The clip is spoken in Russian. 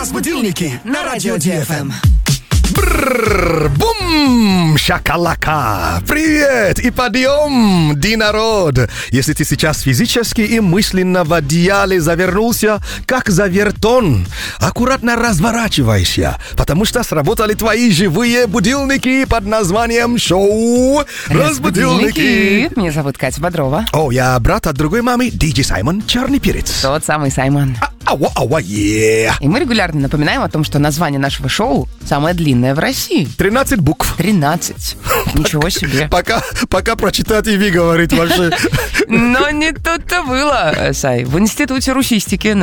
Разбудильники на радио ДФМ. Бум! Шакалака! Привет и подъем, Динарод! Если ты сейчас физически и мысленно в одеяле завернулся, как завертон, аккуратно разворачивайся, потому что сработали твои живые будильники под названием шоу «Разбудильники». Меня зовут Катя Бодрова. О, я брат от другой мамы, Диджей Саймон, черный перец. Тот самый Саймон. И мы регулярно напоминаем о том, что название нашего шоу самое длинное в России. 13 букв. 13. Ничего себе. Пока прочитать и вы говорит вообще. Но не тут-то было, Сай. В Институте русистики